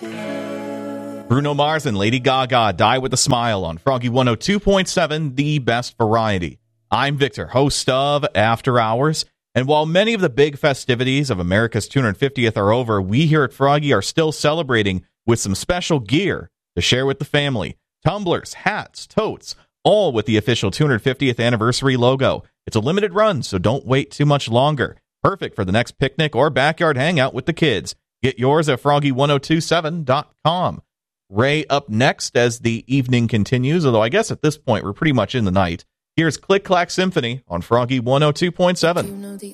Bruno Mars and Lady Gaga, Die With a Smile on Froggy 102.7, the best variety. I'm Victor, host of After Hours. And while many of the big festivities of America's 250th are over, we here at Froggy are still celebrating with some special gear to share with the family. Tumblers, hats, totes, all with the official 250th anniversary logo. It's a limited run, so don't wait too much longer. Perfect for the next picnic or backyard hangout with the kids. Get yours at froggy1027.com. Ray up next as the evening continues, although I guess at this point we're pretty much in the night. Here's Click Clack Symphony on Froggy 102.7. You know the